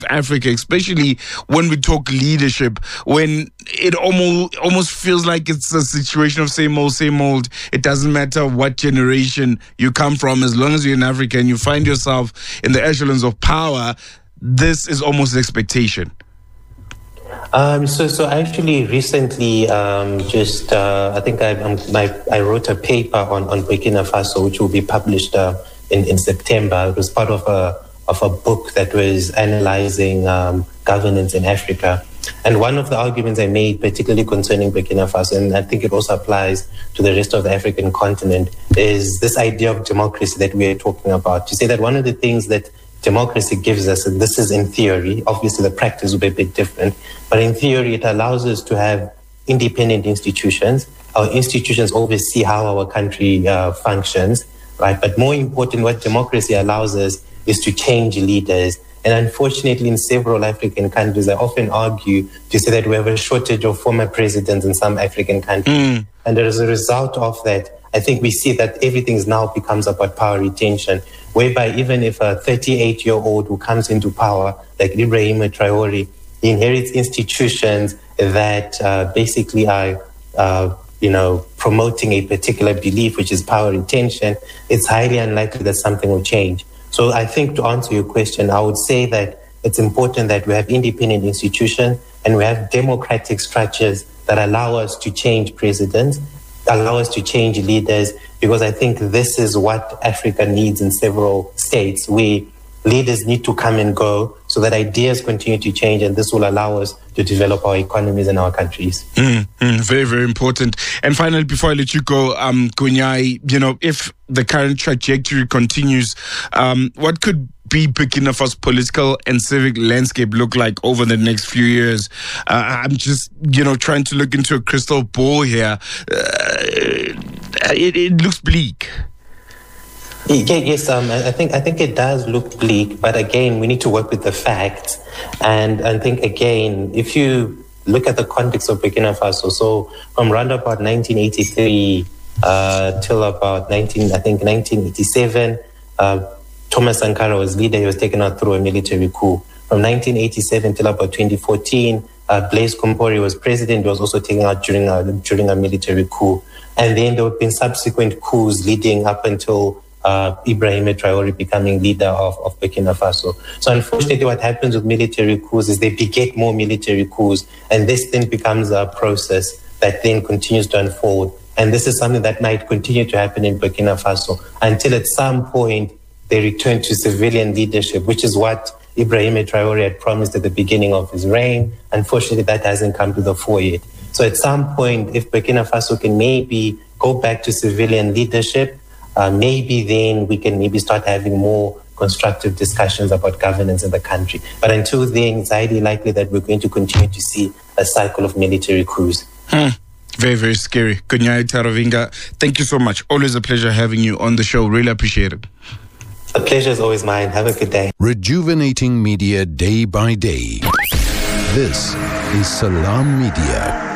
Africa, especially when we talk leadership, when it almost feels like it's a situation of same old, same old. It doesn't matter what generation you come from, as long as you're in Africa and you find yourself in the echelons of power, this is almost an expectation. So actually recently, I think I wrote a paper on Burkina Faso, which will be published in September. It was part of a book that was analyzing governance in Africa. And one of the arguments I made, particularly concerning Burkina Faso, and I think it also applies to the rest of the African continent, is this idea of democracy that we are talking about. To say that one of the things that democracy gives us, and this is in theory, obviously the practice will be a bit different, but in theory it allows us to have independent institutions. Our institutions oversee how our country functions, right? But more important, what democracy allows us is to change leaders. And unfortunately, in several African countries, I often argue to say that we have a shortage of former presidents in some African countries. And as a result of that, I think we see that everything now becomes about power retention, whereby even if a 38-year-old who comes into power, like Ibrahim Traore, he inherits institutions that basically are, promoting a particular belief, which is power retention, it's highly unlikely that something will change. So I think to answer your question, I would say that it's important that we have independent institutions and we have democratic structures that allow us to change presidents, allow us to change leaders, because I think this is what Africa needs in several states, where leaders need to come and go so that ideas continue to change, and this will allow us to develop our economies and our countries. Very, very important. And finally, before I let you go, Kunyai, if the current trajectory continues, what could be Burkina Faso's political and civic landscape look like over the next few years? I'm just, trying to look into a crystal ball here. It looks bleak. Yes, I think it does look bleak, but again, we need to work with the facts. And I think, again, if you look at the context of Burkina Faso, so from around about 1983 till about 1987, Thomas Sankara was leader. He was taken out through a military coup. From 1987 till about 2014, Blaise Compaoré was president. He was also taken out during a military coup. And then there have been subsequent coups leading up until Ibrahim Traore becoming leader of Burkina Faso. So unfortunately, what happens with military coups is they beget more military coups, and this then becomes a process that then continues to unfold. And this is something that might continue to happen in Burkina Faso until at some point they return to civilian leadership, which is what Ibrahim Traore had promised at the beginning of his reign. Unfortunately, that hasn't come to the fore yet. So at some point, if Burkina Faso can maybe go back to civilian leadership, maybe then we can maybe start having more constructive discussions about governance in the country. But until then, it's highly likely that we're going to continue to see a cycle of military coups. Very, very scary. Kunyai Taravinga, thank you so much. Always a pleasure having you on the show. Really appreciate it. The pleasure is always mine. Have a good day. Rejuvenating media day by day. This is Salam Media.